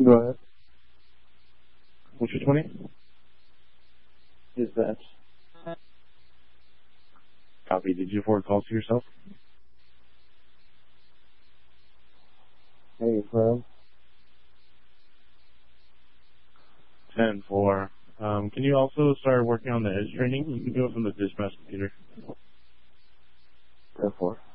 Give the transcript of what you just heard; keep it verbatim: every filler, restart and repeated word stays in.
Go ahead. What's your twenty? Dispatch. Copy. Did you forward calls to yourself? Hey, from? ten four. Um, can you also start working on the edge training? You can do it from the dispatch computer. ten four.